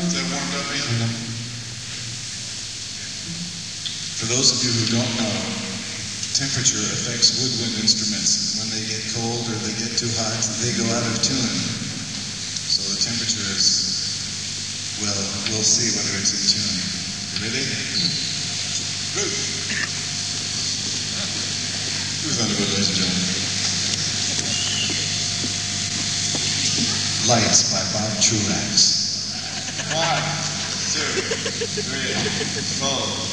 Is that warmed up yet? For those of you who don't know, temperature affects woodwind instruments. When they get cold or they get too hot, they go out of tune. So the temperature is, well, we'll see whether it's in tune. You ready? Good. Who's Underwood, ladies and gentlemen? Lights by Bob Truax. 1, 2, 3, 4.